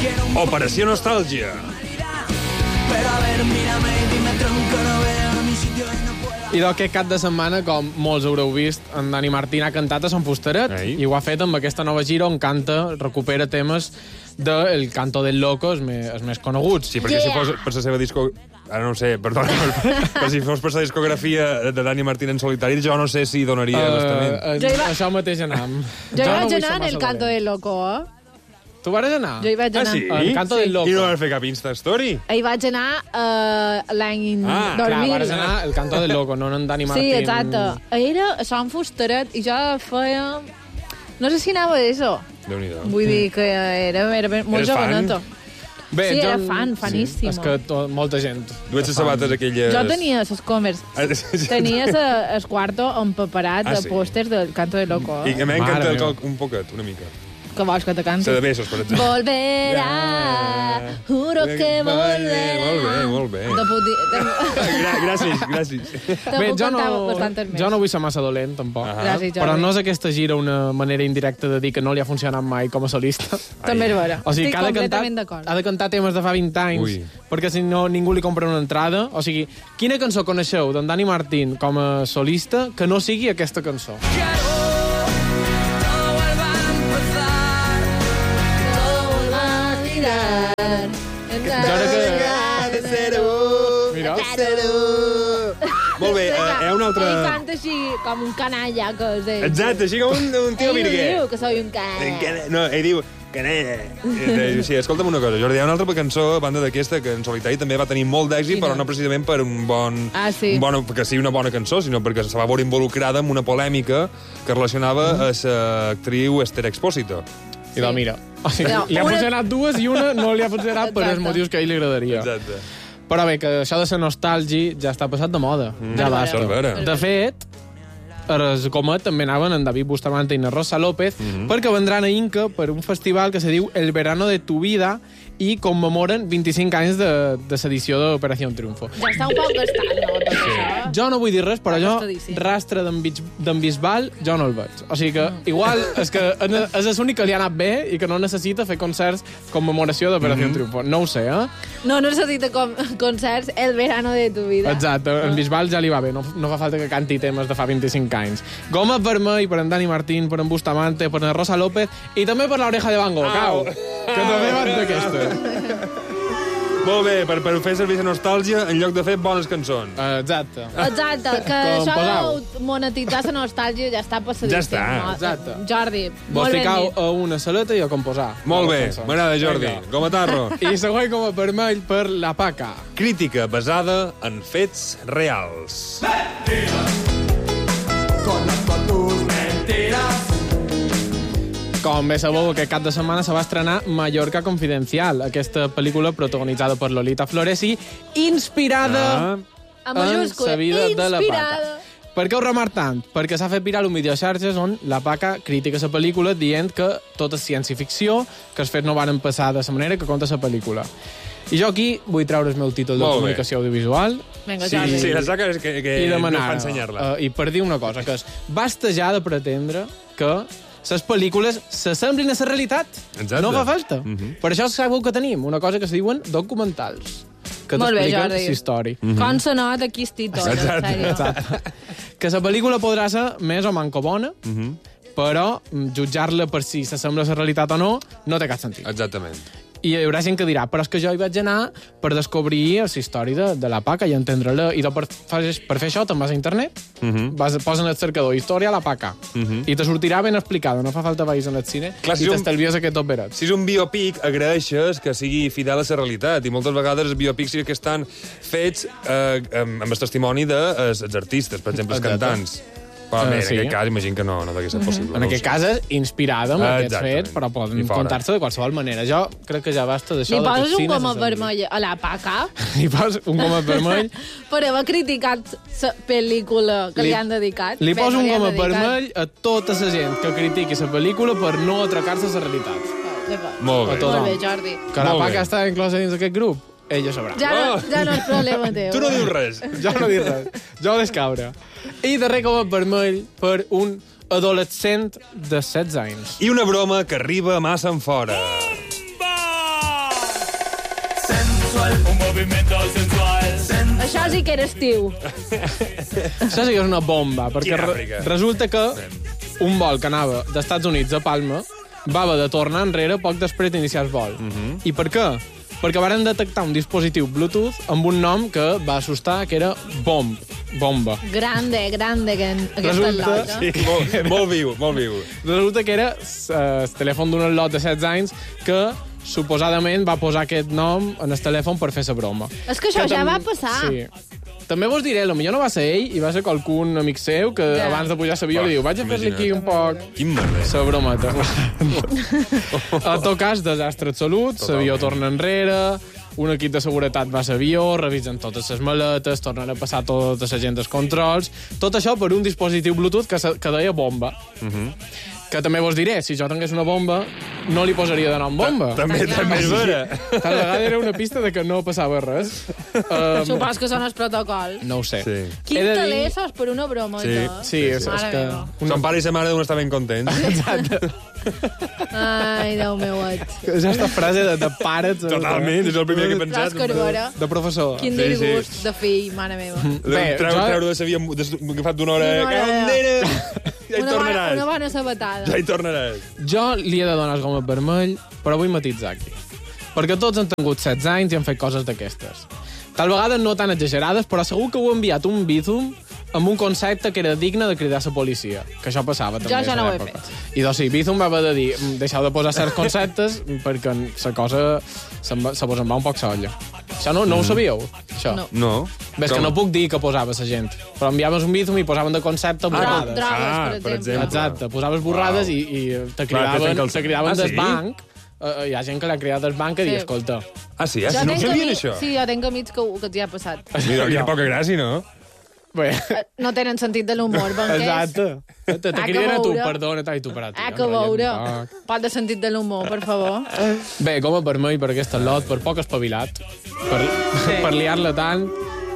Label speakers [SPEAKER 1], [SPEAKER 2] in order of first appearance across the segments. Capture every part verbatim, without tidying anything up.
[SPEAKER 1] Operació Nostàlgia.
[SPEAKER 2] I d'aquest cap de setmana, com molts haureu vist, en Dani Martín ha cantat a Sant Fusteret.
[SPEAKER 1] Ei.
[SPEAKER 2] I ho ha fet amb aquesta nova gira on canta, recupera temes del Canto del Loco, els més, els més coneguts.
[SPEAKER 1] Sí, perquè yeah. si fos per la seva disco... Ara no ho sé, perdona, però si fos per la discografia de Dani Martín en solitari, jo no sé si donaria uh, bastament.
[SPEAKER 2] Uh, va... Això mateix anam.
[SPEAKER 3] Jo, jo vaig no anar en el Canto del Loco, eh?
[SPEAKER 2] Tu vas anar?
[SPEAKER 3] Jo hi vaig anar.
[SPEAKER 1] Ah, sí?
[SPEAKER 2] El Canto
[SPEAKER 3] sí.
[SPEAKER 2] del Loco.
[SPEAKER 1] I no vas fer cap Insta-story?
[SPEAKER 3] Hi vaig anar uh, l'any
[SPEAKER 1] ah,
[SPEAKER 3] dos mil.
[SPEAKER 2] Clar, vas anar el Canto del Loco, no en Dani Martín.
[SPEAKER 3] Sí, exacte. Era a Sant Fusteret i jo feia... No sé si anava d'això.
[SPEAKER 1] Déu-n'hi-do.
[SPEAKER 3] Vull dir que era, era molt joveneta.
[SPEAKER 2] Bé,
[SPEAKER 3] sí,
[SPEAKER 2] jo...
[SPEAKER 3] era fan, faníssima.
[SPEAKER 2] Sí, és que to, molta gent...
[SPEAKER 1] Dues les sabates aquelles...
[SPEAKER 3] Jo tenia les Comers. Tenia el quarto empaperat
[SPEAKER 1] ah,
[SPEAKER 3] de
[SPEAKER 1] sí?
[SPEAKER 3] pòsters del Canto del Loco.
[SPEAKER 1] I a mi m'encanta el coc un poquet, una mica.
[SPEAKER 3] Que vols que te canti?
[SPEAKER 1] Se de besos, per exemple.
[SPEAKER 3] Volverà, juro que volverà.
[SPEAKER 1] Molt bé, molt bé.
[SPEAKER 3] Te puc dir...
[SPEAKER 1] Gra gràcies, gràcies.
[SPEAKER 3] Te
[SPEAKER 2] Bé,
[SPEAKER 3] puc
[SPEAKER 2] jo
[SPEAKER 3] contar
[SPEAKER 2] no,
[SPEAKER 3] bastantes més.
[SPEAKER 2] jo no vull ser massa dolent, tampoc.
[SPEAKER 1] Ah.
[SPEAKER 3] Gràcies, Jordi.
[SPEAKER 2] Però no és aquesta gira una manera indirecta de dir que no li ha funcionat mai com a solista.
[SPEAKER 3] També és vera.
[SPEAKER 2] O sigui,
[SPEAKER 3] Estic
[SPEAKER 2] que ha de, cantar,
[SPEAKER 3] completament d'acord.
[SPEAKER 2] ha de cantar temes de fa vint anys,
[SPEAKER 1] Ui.
[SPEAKER 2] perquè si no ningú li compra una entrada. O sigui, quina cançó coneixeu d'en Dani Martín com a solista que no sigui aquesta cançó? Jo crec que... Mira.
[SPEAKER 1] Molt bé, eh, hi ha un altre...
[SPEAKER 3] Ell canta així, com un canalla, que és ell.
[SPEAKER 1] Exacte, així com un, un tio
[SPEAKER 3] Ell
[SPEAKER 1] virguer.
[SPEAKER 3] diu que soy un canalla.
[SPEAKER 1] No, ell diu... Canalla. Sí, escolta'm una cosa, Jordi, hi ha una altra cançó, banda d'aquesta, que en solitari també va tenir molt d'èxit, però no precisament per un bon...
[SPEAKER 3] Ah, sí.
[SPEAKER 1] Un bon, que sigui una bona cançó, sinó perquè se va veure involucrada en una polèmica que relacionava a l'actriu Esther Expósito.
[SPEAKER 2] I doncs mira, o sigui,
[SPEAKER 3] No,
[SPEAKER 2] li ha
[SPEAKER 3] una-
[SPEAKER 2] funcionat dues i una no li ha funcionat per els
[SPEAKER 3] Exacte.
[SPEAKER 2] motius que a ell li agradaria.
[SPEAKER 1] Exacte.
[SPEAKER 2] Però bé, que això de ser nostàlgic ja està passat de moda. Mm. Ja basta.
[SPEAKER 1] És vera.
[SPEAKER 2] De fet, a les Comet també anaven en David Bustamante i na Rosa López mm -hmm. perquè vendran a Inca per un festival que se diu El Verano de tu Vida i commemoren vint-i-cinc anys de, de l'edició d'Operació Triunfo.
[SPEAKER 3] Ja està un poc gastat, no? Tot això.
[SPEAKER 2] Jo no vull dir res, però jo,
[SPEAKER 3] Gastadíssim.
[SPEAKER 2] rastre d'en Bis- d'en Bisbal, jo no el veig. O sigui que, igual, és que és l'únic que li ha anat bé i que no necessita fer concerts commemoració d'Operació mm -hmm. Triunfo. No ho sé, eh?
[SPEAKER 3] No, no necessita com concerts El Verano de tu Vida.
[SPEAKER 2] Exacte, en Bisbal ja li va bé, no, no fa falta que canti temes de fa vint-i-cinc anys. Goma vermell per en Dani Martín, per en Bustamante, per en Rosa López i també per l'Oreja de Van Gogh, cau, que també van d'aquesta.
[SPEAKER 1] Molt bé, per, per fer servir la nostàlgia en lloc de fer bones cançons.
[SPEAKER 2] Uh, exacte.
[SPEAKER 3] Exacte, que
[SPEAKER 2] Com
[SPEAKER 3] això
[SPEAKER 2] posau.
[SPEAKER 3] de monetitzar la nostàlgia ja està passadíssim.
[SPEAKER 1] Ja està.
[SPEAKER 3] No?
[SPEAKER 2] Exacte.
[SPEAKER 3] Jordi,
[SPEAKER 2] Vos
[SPEAKER 3] molt ben
[SPEAKER 2] ficau
[SPEAKER 3] dit.
[SPEAKER 2] a una saleta i a composar.
[SPEAKER 1] Molt bé,
[SPEAKER 2] Noves cançons.
[SPEAKER 1] m'agrada, Jordi.
[SPEAKER 2] Vinga.
[SPEAKER 1] Gomatarro.
[SPEAKER 2] I següent com a vermell per la Paca.
[SPEAKER 1] Crítica basada en fets reals.
[SPEAKER 2] Com bé sabeu, aquest cap de setmana se va estrenar Mallorca Confidencial, aquesta pel·lícula protagonitzada per Lolita Flores i inspirada
[SPEAKER 1] Ah.
[SPEAKER 3] Amb
[SPEAKER 2] en
[SPEAKER 3] majúscula,
[SPEAKER 2] la vida de la
[SPEAKER 3] inspirada.
[SPEAKER 2] Paca. Per què ho remarc tant? Perquè s'ha fet viral un vídeo a xarxes on la Paca critica la pel·lícula dient que tot és ciència-ficció, que els fets no van passar de la manera que conta la pel·lícula. I jo aquí vull treure el meu títol de
[SPEAKER 1] Molt bé.
[SPEAKER 2] comunicació audiovisual
[SPEAKER 3] Vinga,
[SPEAKER 1] Sí,
[SPEAKER 3] Jordi.
[SPEAKER 1] sí, la saca és que, que
[SPEAKER 2] i
[SPEAKER 1] no
[SPEAKER 2] demanar,
[SPEAKER 1] fa ensenyar-la.
[SPEAKER 2] uh, i per dir una cosa, que és basta ja de pretendre que les pel·lícules s'assemblin a la realitat.
[SPEAKER 1] Exacte.
[SPEAKER 2] No fa falta.
[SPEAKER 1] Mhm.
[SPEAKER 2] Uh -huh. Per això sabeu que tenim una cosa que se diuen documentals, que
[SPEAKER 3] Molt bé,
[SPEAKER 2] t'expliquen
[SPEAKER 3] Jordi.
[SPEAKER 2] la història.
[SPEAKER 3] Com se nota aquí estic tot, en sèrio.
[SPEAKER 2] Exacte. Que la pel·lícula podrà ser més o manco bona, uh
[SPEAKER 1] Mhm.
[SPEAKER 2] -huh. però mm, jutjar-la per si s'assembla a la realitat o no, no té cap sentit.
[SPEAKER 1] Exactament.
[SPEAKER 2] I hi haurà gent que dirà, però és que jo hi vaig anar per descobrir la història de, de la Paca i entendre-la. I tu per, per fer això te'n vas a internet, uh
[SPEAKER 1] Mhm.
[SPEAKER 2] -huh. vas, posa en el cercador Història la Paca, uh -huh. i te sortirà ben explicada, no fa falta vagis en el cine.
[SPEAKER 1] Clar, si
[SPEAKER 2] i
[SPEAKER 1] un-
[SPEAKER 2] t'estalvies aquest operet.
[SPEAKER 1] Si és un biopic, agraeixes que sigui fidel a la realitat. I moltes vegades els biopics sí que estan fets eh, amb, amb el testimoni dels de, artistes, per exemple, els
[SPEAKER 2] Exacte.
[SPEAKER 1] cantants. Però
[SPEAKER 2] Uh,
[SPEAKER 1] bé, en
[SPEAKER 2] sí.
[SPEAKER 1] aquest cas, imagino que no, no degués ser possible.
[SPEAKER 2] En
[SPEAKER 1] no
[SPEAKER 2] aquest
[SPEAKER 1] ho sé.
[SPEAKER 2] cas és inspirada en
[SPEAKER 1] Ah,
[SPEAKER 2] aquests
[SPEAKER 1] exactament.
[SPEAKER 2] fets, però
[SPEAKER 1] I
[SPEAKER 2] poden
[SPEAKER 1] fora.
[SPEAKER 2] contar-se de qualsevol manera. Jo crec que ja basta d'això.
[SPEAKER 3] Li
[SPEAKER 2] de que
[SPEAKER 3] poses
[SPEAKER 2] el
[SPEAKER 3] un
[SPEAKER 2] cine
[SPEAKER 3] coma
[SPEAKER 2] s'assembli.
[SPEAKER 3] vermell a la Paca
[SPEAKER 2] Li poses un coma vermell.
[SPEAKER 3] per haver criticat la pel·lícula que li,
[SPEAKER 2] Li-
[SPEAKER 3] han dedicat.
[SPEAKER 2] Li
[SPEAKER 3] Bé,
[SPEAKER 2] poso
[SPEAKER 3] no
[SPEAKER 2] un
[SPEAKER 3] han
[SPEAKER 2] coma
[SPEAKER 3] dedicat.
[SPEAKER 2] vermell a tota la gent que critiqui la pel·lícula per no atracar-se a la realitat.
[SPEAKER 3] D'acord.
[SPEAKER 1] Molt bé.
[SPEAKER 2] A tothom.
[SPEAKER 3] Molt bé, Jordi.
[SPEAKER 2] Que la
[SPEAKER 1] Molt bé.
[SPEAKER 2] Paca està inclosa dins d'aquest grup, ella sabrà.
[SPEAKER 3] Ja no,
[SPEAKER 1] Oh.
[SPEAKER 3] ja no és problema teu.
[SPEAKER 1] Tu no dius res.
[SPEAKER 2] Jo no dic res. Jo deixo caure. I darrer coma vermell per un adolescent de setze anys.
[SPEAKER 1] I una broma que arriba massa en fora.
[SPEAKER 4] un movimiento sensual.
[SPEAKER 3] Això sí que era estiu.
[SPEAKER 2] Això sí que és una bomba, perquè
[SPEAKER 1] Quina
[SPEAKER 2] re
[SPEAKER 1] Àfrica.
[SPEAKER 2] resulta que un vol que anava dels Estats Units a Palma va haver de tornar enrere poc després d'iniciar el vol. I per què? Perquè varen detectar un dispositiu Bluetooth amb un nom que va assustar, que era Bomb. Bomba.
[SPEAKER 3] Grande, grande, que aquesta
[SPEAKER 2] Resulta-
[SPEAKER 3] lota.
[SPEAKER 1] Sí, molt, molt viu, molt viu.
[SPEAKER 2] Resulta que era eh, el telèfon d'un lot de setze anys que suposadament va posar aquest nom en el telèfon per fer la broma.
[SPEAKER 3] És que això ja
[SPEAKER 2] tam-
[SPEAKER 3] va passar.
[SPEAKER 2] Sí. També vos diré, potser no va ser ell, i va ser qualcun amic seu que
[SPEAKER 3] Ja.
[SPEAKER 2] abans de pujar l'avió li diu vaig a fer-li
[SPEAKER 1] Imagina't.
[SPEAKER 2] aquí un poc
[SPEAKER 1] Quin merder.
[SPEAKER 2] la brometa. A tot cas, desastre absolut, l'avió torna enrere, un equip de seguretat va a l'avió, revisen totes les maletes, tornen a passar tota la gent dels controls, tot això per un dispositiu Bluetooth que, se, que deia bomba. Que també vos diré, si jo tingués una bomba, no li posaria de nom bomba.
[SPEAKER 1] També,
[SPEAKER 3] Està clar.
[SPEAKER 1] també és vera.
[SPEAKER 2] Tal vegada era una pista de que no passava res. Um,
[SPEAKER 3] Supos que són els protocols.
[SPEAKER 2] no ho sé.
[SPEAKER 1] Sí.
[SPEAKER 3] Quin
[SPEAKER 2] He de dir-
[SPEAKER 3] telèfons per una broma,
[SPEAKER 1] Sí.
[SPEAKER 3] jo.
[SPEAKER 2] Sí, és, és
[SPEAKER 3] Mare
[SPEAKER 2] que...
[SPEAKER 3] meva.
[SPEAKER 1] Son pare i sa mare deuen estar ben contents.
[SPEAKER 2] Exacte.
[SPEAKER 3] Ai, Déu meu, et.
[SPEAKER 2] És aquesta frase de, de pares...
[SPEAKER 1] Totalment, és el primer que he pensat.
[SPEAKER 3] L'Òscar Bora.
[SPEAKER 2] De professor.
[SPEAKER 3] Quin
[SPEAKER 1] Sí, sí.
[SPEAKER 3] disgust de fill, mare meva.
[SPEAKER 2] Bé,
[SPEAKER 1] Treure,
[SPEAKER 2] jo-
[SPEAKER 1] treure de s'havia agafat d'una hora.
[SPEAKER 3] D'una hora.
[SPEAKER 1] Cago, nena! Ja hi
[SPEAKER 3] Una bona,
[SPEAKER 1] tornaràs.
[SPEAKER 3] una bona sabatada.
[SPEAKER 1] Ja hi tornaràs.
[SPEAKER 2] Jo li he de donar el gomet vermell, però vull matitzar aquí. Perquè tots han tingut setze anys i han fet coses d'aquestes. Tal vegada no tan exagerades, però segur que ho ha enviat un Bizum amb un concepte que era digne de cridar a la policia. Que això passava també
[SPEAKER 3] Jo
[SPEAKER 2] a
[SPEAKER 3] ja no ho he
[SPEAKER 2] l'època. I doncs sí, Bizum va haver de dir deixeu de posar certs conceptes perquè la cosa se'n va- se vos en va un poc solla. Això no, no ho sabíeu? Això?
[SPEAKER 3] No.
[SPEAKER 1] No.
[SPEAKER 2] Ves que no puc dir que posava la gent, però enviaves un Bizum i posaven de concepte borrades.
[SPEAKER 3] Drogues,
[SPEAKER 1] Ah,
[SPEAKER 3] per
[SPEAKER 1] per
[SPEAKER 3] exemple.
[SPEAKER 1] exemple.
[SPEAKER 2] Exacte, posaves borrades
[SPEAKER 1] Wow.
[SPEAKER 2] i, i te
[SPEAKER 1] Clar, que
[SPEAKER 2] cridaven,
[SPEAKER 1] tenc el-
[SPEAKER 2] te cridaven
[SPEAKER 1] Ah,
[SPEAKER 2] del
[SPEAKER 1] sí?
[SPEAKER 2] banc. Uh, hi ha gent que l'ha cridat del banc i
[SPEAKER 3] Sí.
[SPEAKER 2] dir, escolta,
[SPEAKER 1] Ah, sí? Ah,
[SPEAKER 3] Jo
[SPEAKER 1] si no
[SPEAKER 3] tenc
[SPEAKER 1] sabien
[SPEAKER 3] amics-
[SPEAKER 1] això?
[SPEAKER 3] Sí, jo tinc amics que, ho- que t'hi ha passat.
[SPEAKER 1] Mira, quina poca gràcia, no?
[SPEAKER 2] bé,
[SPEAKER 3] Eh, No tenen sentit de l'humor, banquers.
[SPEAKER 2] exacte. Te, te
[SPEAKER 3] Ah, que
[SPEAKER 2] criden a tu,
[SPEAKER 3] veure.
[SPEAKER 2] perdona, t'hai tu per a tu.
[SPEAKER 3] Ah, que veure. Pot de sentit de l'humor, per favor.
[SPEAKER 2] Bé, com a vermell per aquest lot, per poc espavilat, per,
[SPEAKER 3] Sí.
[SPEAKER 2] per liar-la tant,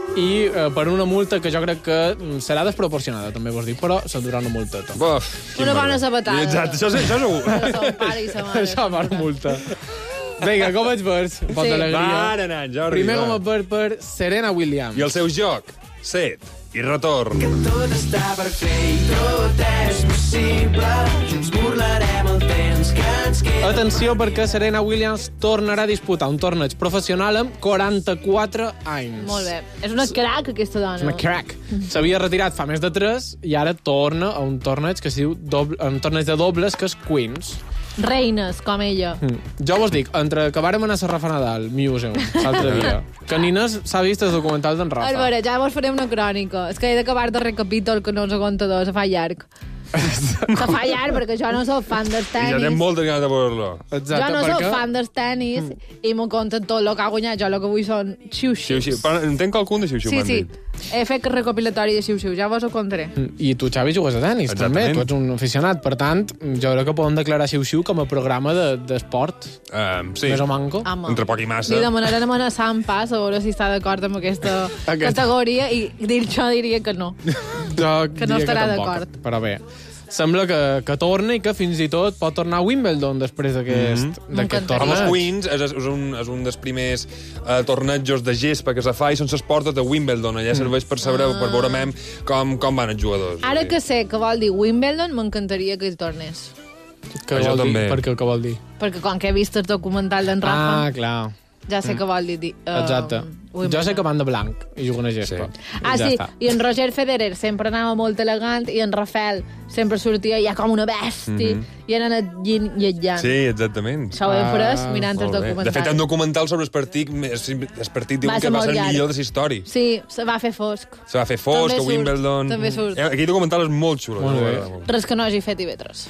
[SPEAKER 2] i eh, per una multa que jo crec que mm, serà desproporcionada, també vos dic, però s'endurà una multeta.
[SPEAKER 1] Buf, quin
[SPEAKER 3] Una bona
[SPEAKER 1] merder.
[SPEAKER 3] sabatada.
[SPEAKER 1] Exacte, això, és- això segur.
[SPEAKER 3] De son pare i sa mare.
[SPEAKER 2] Això per multa. Vinga, com ets vers? Pot
[SPEAKER 3] Sí.
[SPEAKER 2] d'alegria.
[SPEAKER 1] Va, anant, Jordi.
[SPEAKER 2] Primer
[SPEAKER 1] va.
[SPEAKER 2] com a per, per Serena Williams.
[SPEAKER 1] I el seu joc, set i retorn.
[SPEAKER 4] Tot està per fer i tot és possible. Junts burlarem el temps que ens queda.
[SPEAKER 2] Atenció, perquè Serena Williams tornarà a disputar un torneig professional amb quaranta-quatre anys.
[SPEAKER 3] Molt bé. És una crack, aquesta dona.
[SPEAKER 2] És una crack. S'havia retirat fa més de tres i ara torna a un torneig que es diu doble, un torneig de dobles, que és Queens.
[SPEAKER 3] Reines, com ella.
[SPEAKER 2] Mm. Jo vos dic, entre que vàrem anar a Rafa Nadal, Museum, l'altre dia, que ni n'has- s'ha vist el documental d'en
[SPEAKER 3] A
[SPEAKER 2] Rafa.
[SPEAKER 3] veure, ja vos faré una crònica. És que he d'acabar de recapítol que no us aguanta dos, se fa llarg. Se fa llarg perquè jo no soc fan del
[SPEAKER 1] I ja tenim
[SPEAKER 3] tenis.
[SPEAKER 1] moltes ganes de veure-lo.
[SPEAKER 2] Exacte,
[SPEAKER 3] Jo no soc
[SPEAKER 2] perquè...
[SPEAKER 3] fan del tenis i m'ho compten tot el que ha guanyat. Jo el que vull són xiu-xius.
[SPEAKER 1] Xiu, xiu. Però entenc qualcun de xiu-xiu,
[SPEAKER 3] Sí,
[SPEAKER 1] m'han
[SPEAKER 3] sí.
[SPEAKER 1] dit.
[SPEAKER 3] He fet recopilatori de xiu-xiu, ja vos ho contaré.
[SPEAKER 2] Mm, I tu, Xavi, jugues a tenis,
[SPEAKER 1] Exactament.
[SPEAKER 2] també. Tu ets un aficionat. Per tant, jo crec que podem declarar Xiu-Xiu com a programa de- d'esport.
[SPEAKER 1] Um, sí.
[SPEAKER 2] Més o manco.
[SPEAKER 3] Home.
[SPEAKER 1] Entre poc i massa.
[SPEAKER 3] Li demanarem a Sant Pas a veure si està d'acord amb aquesta
[SPEAKER 2] Aquesta.
[SPEAKER 3] categoria i dir jo diria que no.
[SPEAKER 2] Jo
[SPEAKER 3] Que no
[SPEAKER 2] diria
[SPEAKER 3] estarà
[SPEAKER 2] tampoc,
[SPEAKER 3] d'acord.
[SPEAKER 2] Però bé, sembla que, que torna i que fins i tot pot tornar a Wimbledon després d'aquest mm -hmm.
[SPEAKER 3] M'encantaria.
[SPEAKER 1] Amb els
[SPEAKER 2] torneig.
[SPEAKER 1] Queens és, és, un, és un dels primers uh, tornejos de gespa que se fa i són les portes de Wimbledon. Allà serveix per saber,
[SPEAKER 3] Ah.
[SPEAKER 1] per veure mem com, com van els jugadors.
[SPEAKER 3] Ara que sé que vol dir Wimbledon, m'encantaria que hi tornés.
[SPEAKER 2] Que
[SPEAKER 1] Jo
[SPEAKER 2] vol dir?
[SPEAKER 1] també.
[SPEAKER 2] Per què, què vol dir?
[SPEAKER 3] Perquè quan que he vist el documental d'en Rafa,
[SPEAKER 2] Ah, clar.
[SPEAKER 3] ja sé que vol dir... dir uh,
[SPEAKER 2] Exacte. Jo sé que van de blanc i juguen a gespa.
[SPEAKER 1] Sí.
[SPEAKER 3] Ah,
[SPEAKER 2] I ja
[SPEAKER 3] sí,
[SPEAKER 2] està.
[SPEAKER 3] i en Roger Federer sempre anava molt elegant i en Rafael sempre sortia ja com una bèstia
[SPEAKER 1] Mhm.
[SPEAKER 3] i han anat llit- lletjant.
[SPEAKER 1] Sí, exactament.
[SPEAKER 3] Això ho he après
[SPEAKER 2] Ah,
[SPEAKER 3] mirant el
[SPEAKER 1] Molt bé.
[SPEAKER 3] documental.
[SPEAKER 1] De fet, hi ha un documental sobre el partit, més- el partit diuen
[SPEAKER 3] Va
[SPEAKER 1] que
[SPEAKER 3] ser
[SPEAKER 1] va
[SPEAKER 3] molt
[SPEAKER 1] ser el
[SPEAKER 3] llarg.
[SPEAKER 1] millor de la història.
[SPEAKER 3] Sí, se va fer fosc.
[SPEAKER 1] Se va fer fosc,
[SPEAKER 3] També
[SPEAKER 1] a
[SPEAKER 3] surt,
[SPEAKER 1] Wimbledon...
[SPEAKER 3] també surt.
[SPEAKER 1] Eh, Aquell documental és molt xulo.
[SPEAKER 2] Molt
[SPEAKER 1] no?
[SPEAKER 2] bé.
[SPEAKER 1] Molt.
[SPEAKER 3] Res que no hagi fet I V tres.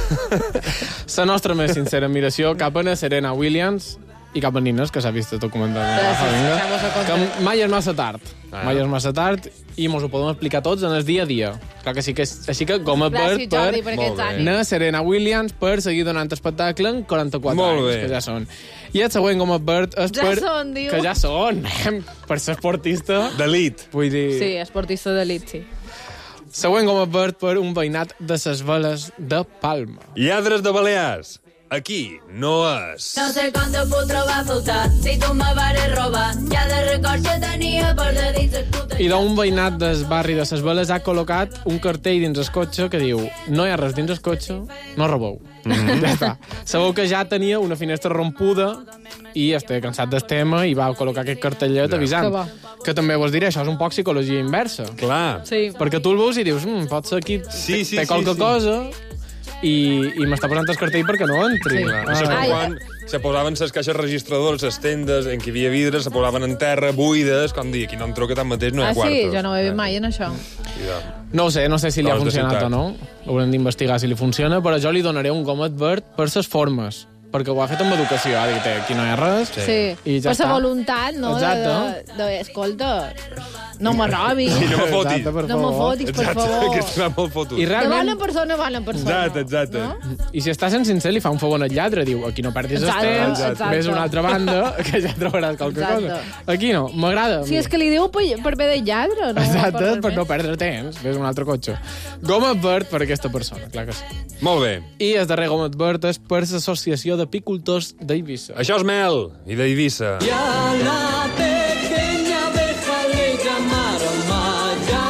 [SPEAKER 2] La nostra més sincera admiració cap a na Serena Williams i cap a Nines, que s'ha vist el documental. de
[SPEAKER 3] Gràcies,
[SPEAKER 2] Rafa, vinga.
[SPEAKER 3] ja vos ho
[SPEAKER 2] Que
[SPEAKER 3] contaré.
[SPEAKER 2] mai és massa tard.
[SPEAKER 1] Ah.
[SPEAKER 2] Mai és massa tard i mos ho podem explicar tots en el dia a dia. Clar que sí que és, així que com a
[SPEAKER 3] Gràcies,
[SPEAKER 2] per,
[SPEAKER 3] Jordi,
[SPEAKER 2] per
[SPEAKER 3] per
[SPEAKER 1] Molt
[SPEAKER 3] aquests
[SPEAKER 1] bé.
[SPEAKER 3] ànims.
[SPEAKER 2] na Serena Williams per seguir donant espectacle en quaranta-quatre
[SPEAKER 1] Molt
[SPEAKER 2] anys,
[SPEAKER 1] bé.
[SPEAKER 2] que ja són. I el següent com a Bert és
[SPEAKER 3] Ja
[SPEAKER 2] per...
[SPEAKER 3] són, diu.
[SPEAKER 2] Que ja són. Per ser esportista,
[SPEAKER 1] D'elit.
[SPEAKER 2] vull dir...
[SPEAKER 3] Sí, esportista d'elit, sí.
[SPEAKER 2] Següent com a Bert per un veïnat de ses veles de Palma.
[SPEAKER 1] Lladres de Balears. aquí no és...
[SPEAKER 5] No sé com te puc trobar a faltar si tu me vares robar. Ja de records que tenia per de dins el puta...
[SPEAKER 2] I d'un veïnat del barri de Ses Veles ha col·locat un cartell dins el cotxe que diu no hi ha res dins el cotxe, no robeu. Mm-hmm. Ja està. Sabeu que ja tenia una finestra rompuda i està cansat del tema i va col·locar aquest cartellet
[SPEAKER 1] Ja.
[SPEAKER 2] avisant.
[SPEAKER 3] Que bo.
[SPEAKER 2] Que també vos diré, això és un poc psicologia inversa.
[SPEAKER 1] Clar.
[SPEAKER 3] Sí.
[SPEAKER 2] Perquè tu el veus i dius, mm, pot ser aquí
[SPEAKER 1] Sí, sí,
[SPEAKER 2] té
[SPEAKER 1] sí,
[SPEAKER 2] qualque
[SPEAKER 1] sí.
[SPEAKER 2] cosa i, i m'està posant el cartell perquè no entri.
[SPEAKER 3] Sí.
[SPEAKER 1] Clar. Això és com
[SPEAKER 3] Ai.
[SPEAKER 1] quan se posaven les caixes registradors, les tendes en què hi havia vidres, se posaven en terra, buides, com dir, aquí no entro que tanmateix no hi
[SPEAKER 3] Ah,
[SPEAKER 1] ha quartos.
[SPEAKER 3] sí? Jo no ho he vist mai en això.
[SPEAKER 1] Ja.
[SPEAKER 2] No ho sé, no sé si li ha
[SPEAKER 1] Coses de
[SPEAKER 2] funcionat
[SPEAKER 1] ciutat.
[SPEAKER 2] o no. Haurem d'investigar si li funciona, però jo li donaré un gomet verd per ses formes, perquè ho ha fet amb educació. Ha dit, eh, aquí no hi ha res.
[SPEAKER 1] Sí.
[SPEAKER 3] Sí.
[SPEAKER 2] I ja
[SPEAKER 3] per
[SPEAKER 2] està.
[SPEAKER 3] la voluntat, no?
[SPEAKER 2] Exacte.
[SPEAKER 3] De, de, de, escolta, no me robis.
[SPEAKER 1] I no me fotis.
[SPEAKER 2] Exacte, per
[SPEAKER 3] No me
[SPEAKER 2] favor.
[SPEAKER 3] fotis, per
[SPEAKER 1] Exacte,
[SPEAKER 3] favor.
[SPEAKER 1] que està molt fotut.
[SPEAKER 2] I
[SPEAKER 3] De bona
[SPEAKER 2] realment,
[SPEAKER 3] persona, bona persona.
[SPEAKER 1] Exacte, exacte.
[SPEAKER 3] No?
[SPEAKER 2] i si estàs sent sincer, li fa un favor al lladre. Diu, aquí no perdis el
[SPEAKER 3] Exacte,
[SPEAKER 2] temps,
[SPEAKER 3] exacte.
[SPEAKER 2] ves a una altra banda, que ja trobaràs qualque
[SPEAKER 3] Exacte.
[SPEAKER 2] cosa. Aquí no, m'agrada. a
[SPEAKER 3] Si
[SPEAKER 2] mi.
[SPEAKER 3] és que li diu per, per bé de lladre, no?
[SPEAKER 2] Exacte,
[SPEAKER 3] res
[SPEAKER 2] per
[SPEAKER 3] més.
[SPEAKER 2] no perdre temps. Ves un altre cotxe. Gomet verd per aquesta persona, clar que sí.
[SPEAKER 1] Molt bé.
[SPEAKER 2] I el darrer gomet verd és per l'Associació d'Apicultors d'Eivissa.
[SPEAKER 1] Això és mel i d'Eivissa.
[SPEAKER 4] Y a la pequeña abeja le llamaron Maya.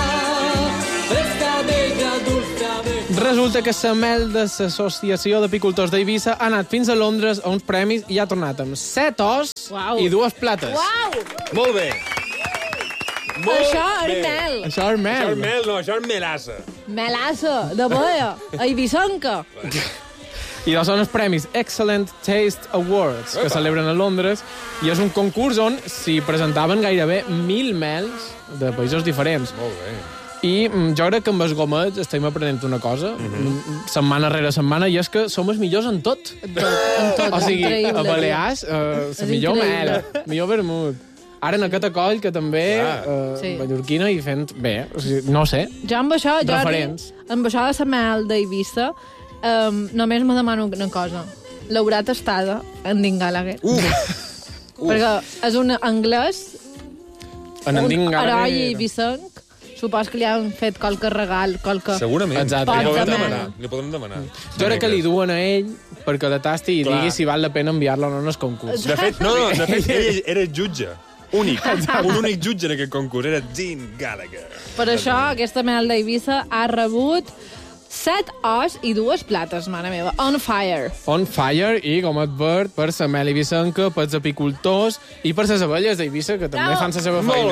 [SPEAKER 4] Esta bella dulce abeja.
[SPEAKER 2] Resulta que la mel de l'Associació d'Apicultors d'Eivissa ha anat fins a Londres a uns premis i ha tornat amb set os
[SPEAKER 3] Uau.
[SPEAKER 2] i dues plates.
[SPEAKER 3] Uau!
[SPEAKER 1] Molt bé. Molt
[SPEAKER 3] Això
[SPEAKER 1] bé.
[SPEAKER 3] és mel.
[SPEAKER 2] Això és mel.
[SPEAKER 1] Això és mel, no, això és melassa.
[SPEAKER 3] Melassa, de boia, a Eivissenca.
[SPEAKER 2] I dos són els premis Excellent Taste Awards, que
[SPEAKER 1] Epa.
[SPEAKER 2] celebren a Londres, i és un concurs on s'hi presentaven gairebé mil mels de països diferents.
[SPEAKER 1] Molt bé.
[SPEAKER 2] I mm, jo crec que amb els gomets estem aprenent una cosa, mm, setmana rere setmana, i és que som els millors en tot.
[SPEAKER 3] En tot, en tot.
[SPEAKER 2] O sigui,
[SPEAKER 3] increïble.
[SPEAKER 2] a Balears, eh,
[SPEAKER 3] És
[SPEAKER 2] la millor
[SPEAKER 3] increïble.
[SPEAKER 2] mel, millor vermut. Ara en aquest acoll, que també,
[SPEAKER 1] Clar.
[SPEAKER 2] eh,
[SPEAKER 3] Sí.
[SPEAKER 2] mallorquina, i fent bé, o sigui, no sé.
[SPEAKER 3] Jo amb això, Jordi,
[SPEAKER 2] Referents.
[SPEAKER 3] amb això de la mel d'Eivissa, um, només me demano una cosa. L'haurà tastada en Dean Gallagher.
[SPEAKER 1] Uf.
[SPEAKER 3] Perquè és un anglès,
[SPEAKER 2] En en
[SPEAKER 3] un
[SPEAKER 2] Dean Gallagher-
[SPEAKER 3] heroi eivissenc. Supos que li han fet qualque regal, qualque...
[SPEAKER 1] Segurament.
[SPEAKER 2] Exacte.
[SPEAKER 1] Li podem
[SPEAKER 3] Pot de
[SPEAKER 1] demanar.
[SPEAKER 3] mel.
[SPEAKER 1] Li podem demanar.
[SPEAKER 2] Jo crec que li duen a ell perquè la tasti i
[SPEAKER 1] Clar.
[SPEAKER 2] digui si val la pena enviar-la o no en el concurs.
[SPEAKER 1] De fet, no, no, de fet, ell era jutge. Únic. Un únic jutge en aquest concurs. Era Dean Gallagher.
[SPEAKER 3] Per això, aquesta mel d'Eivissa ha rebut set os i dues plates, mare meva. On fire.
[SPEAKER 2] On fire i gomet verd per la mel eivissenca, pels apicultors i per les abelles d'Eivissa, que també
[SPEAKER 3] Bravo.
[SPEAKER 2] fan la seva
[SPEAKER 1] Molt
[SPEAKER 2] feina.